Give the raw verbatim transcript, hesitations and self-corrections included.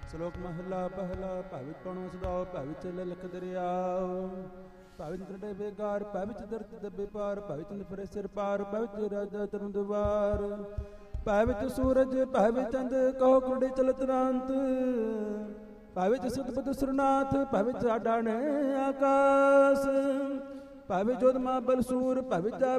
ਸ਼ਲੋਕ ਮਹਲਾ ਪਹਿਲਾ। ਭਵਿਤ ਪਣੋ ਸਦਾਉ ਭਵਿਤ ਲਲਕ ਦਰਿਆਉ। ਭਵਿਤ ਤ੍ਰਿਟੇ ਬੇਗਾਰ ਭਵਿਤ ਦਰਤ ਦੱਬੇ ਪਾਰ। ਭਵਿਤ ਨਿਫਰੇ ਸਿਰ ਪਾਰ ਭਵਿਤ ਰਾਜਾ ਤਰਨ ਦੁਆਰ। ਭਵਿਤ ਸੂਰਜ ਭਵਿਤ ਚੰਦ ਕਹੋ ਕੁੜੇ ਚਲਤ ਰਾਂਤ। ਭਵਿਤ ਸਤਪਤ ਸੁਰਨਾਥ ਭਵਿਤ ਆਡਾਣੇ ਆਕਾਸ। ਭਵਿਤ ਜੋਧ ਮਹਾਬਲ ਸੂਰ ਭਵਿਤ